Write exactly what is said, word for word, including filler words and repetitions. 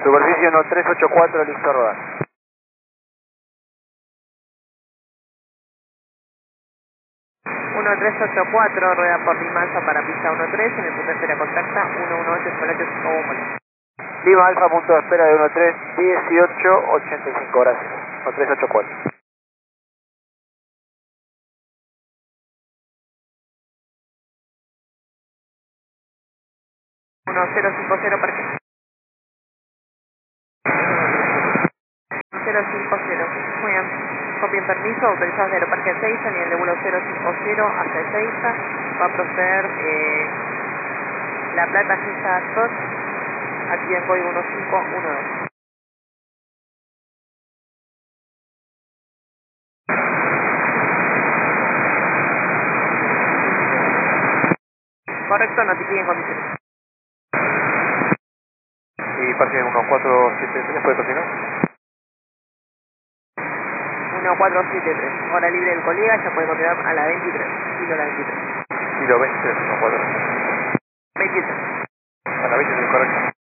Superficie uno tres ocho cuatro, listo a rodar. uno tres ocho cuatro, rueda por Lima Alfa para pista uno tres, en el punto de espera contacta uno uno ocho, Chocolate Obomola. Lima Alfa, punto de espera de uno tres dieciocho ochenta y cinco, gracias. uno tres ocho cuatro. uno cero cinco cero, parque. cero cinco cero, muy bien. Copia en permiso, autorizados de Aeroparque Ezeiza, nivel de vuelo cero cinco cero hasta Ezeiza. Va a proceder eh, La Plata Ginza Tot, aquí en código uno cinco uno dos. Correcto, notifique en condiciones. Y parque uno cuatro siete tres, ¿puede continuar? uno cuatro siete tres, hora libre del colega, ya puede continuar a la veintitrés, kilo la veintitrés. Kilo veintitrés, uno cuatro. veintitrés. A la veintitrés, correcto.